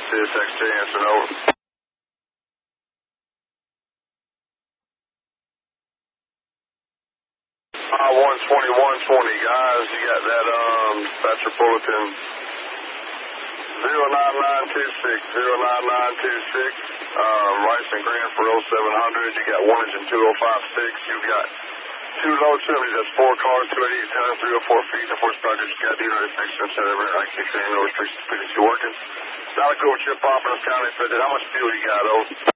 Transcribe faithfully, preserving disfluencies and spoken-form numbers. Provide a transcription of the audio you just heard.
C S X J answer, over. Uh, one twenty-one twenty, guys, you got that, um, dispatcher bulletin. zero nine nine two six, zero nine nine two six, um, Rice and Grant for oh seven hundred. You got one engine two oh five six. You got two load seventies, that's four cars, two eighty-eight ton, three oh four feet. The horse project, you got the United States Center, I six, no restrictions, speed, you working. Not a cool chip off in this county, said, how much fuel you got, oh?